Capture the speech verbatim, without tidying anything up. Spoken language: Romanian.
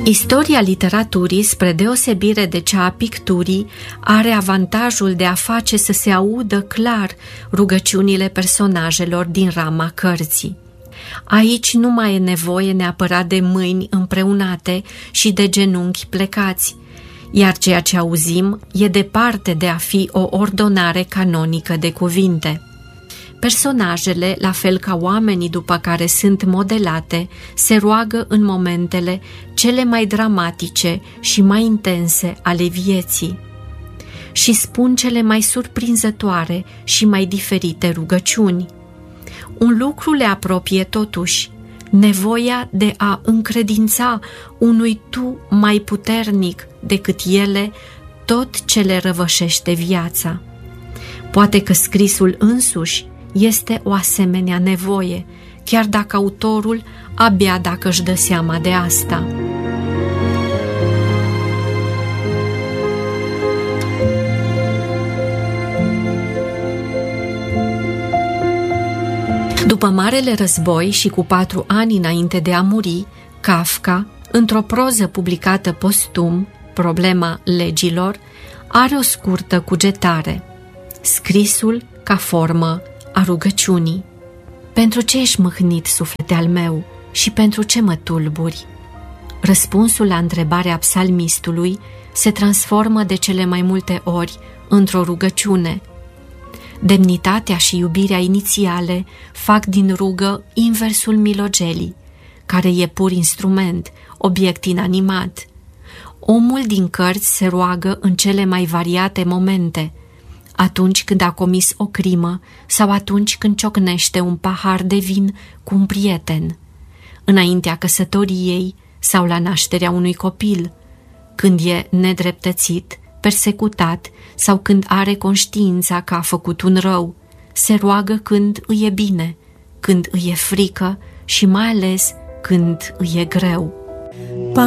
Istoria literaturii, spre deosebire de cea a picturii, are avantajul de a face să se audă clar rugăciunile personajelor din rama cărții. Aici nu mai e nevoie neapărat de mâini împreunate și de genunchi plecați, iar ceea ce auzim e departe de a fi o ordonare canonică de cuvinte. Personajele, la fel ca oamenii după care sunt modelate, se roagă în momentele cele mai dramatice și mai intense ale vieții și spun cele mai surprinzătoare și mai diferite rugăciuni. Un lucru le apropie totuși, nevoia de a încredința unui tu mai puternic decât ele tot ce le răvășește viața. Poate că scrisul însuși este o asemenea nevoie, chiar dacă autorul abia dacă își dă seama de asta. După Marele Război și cu patru ani înainte de a muri, Kafka, într-o proză publicată postum, Problema legilor, are o scurtă cugetare: scrisul ca formă a rugăciunii. Pentru ce ești mâhnit, suflete al meu, și pentru ce mă tulburi? Răspunsul la întrebarea psalmistului se transformă de cele mai multe ori într-o rugăciune. Demnitatea și iubirea inițiale fac din rugă inversul milogelii, care e pur instrument, obiect inanimat. Omul din cărți se roagă în cele mai variate momente, atunci când a comis o crimă sau atunci când ciocnește un pahar de vin cu un prieten, înaintea căsătoriei sau la nașterea unui copil, când e nedreptățit, persecutat sau când are conștiința că a făcut un rău. Se roagă când îi e bine, când îi e frică și mai ales când îi e greu.